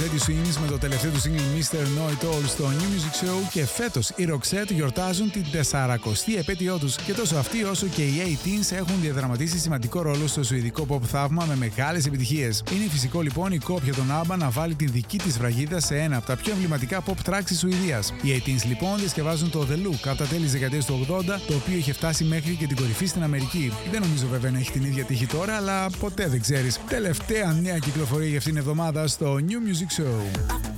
Teddy Swims με το τελευταίο του single Mr. Know It All στο New Music Show και φέτος οι Roxette γιορτάζουν την 40η επέτειό τους και τόσο αυτοί όσο και οι 18s έχουν διαδραματίσει σημαντικό ρόλο στο σουηδικό pop θαύμα με μεγάλες επιτυχίες. Είναι φυσικό λοιπόν η κόπια των ABBA να βάλει την δική της σφραγίδα σε ένα από τα πιο εμβληματικά pop tracks της Σουηδίας. Οι 18s λοιπόν διασκευάζουν το The Look από τα τέλη της δεκαετίας του 80, το οποίο είχε φτάσει μέχρι και την κορυφή στην Αμερική. Δεν νομίζω βέβαια να έχει την ίδια τύχη τώρα, αλλά ποτέ δεν ξέρεις. Τελευταία νέα κυκλοφορία για αυτήν την εβδομάδα στο New Music Show.